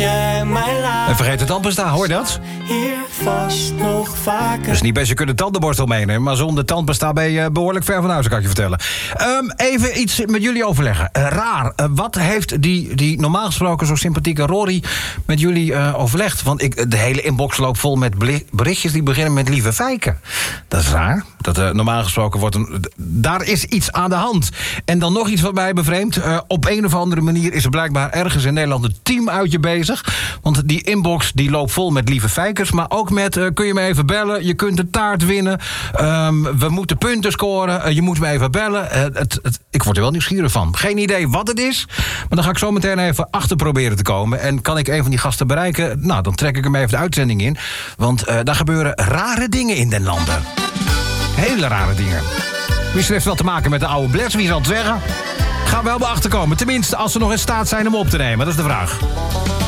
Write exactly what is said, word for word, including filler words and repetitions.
jij mij laat. En vergeet het tandpasta, hoor je dat? Hier vast nog vaker. Dus niet best je kunt de tandenborstel meenemen, maar zonder tandpasta ben je behoorlijk ver van huis, kan ik je vertellen. Um, even iets met jullie overleggen. Uh, raar, uh, wat heeft die, die normaal gesproken zo sympathieke Rory met jullie uh, overlegd? Want ik, de hele inbox loopt vol met berichtjes die beginnen met lieve fijken. Dat is raar. Dat, uh, normaal gesproken wordt een, daar is iets aan de hand. En dan nog iets wat mij bevreemdt. Uh, op een of andere manier is er blijkbaar ergens in Nederland een teamuitje bezig. Want die inbox die loopt vol met lieve fijkers, maar ook met uh, kun je me even bellen, je kunt de taart winnen, um, we moeten punten scoren, uh, je moet me even bellen. Uh, het, het, ik word er wel nieuwsgierig van. Geen idee wat het is, maar dan ga ik zo meteen even achter proberen te komen. En kan ik een van die gasten bereiken, nou, dan trek ik hem even de uitzending in. Want uh, daar gebeuren rare dingen in den landen. Hele rare dingen. Misschien heeft het wel te maken met de oude bless, wie zal het zeggen? Gaan we wel bij achterkomen. Tenminste, als ze nog in staat zijn om op te nemen. Dat is de vraag.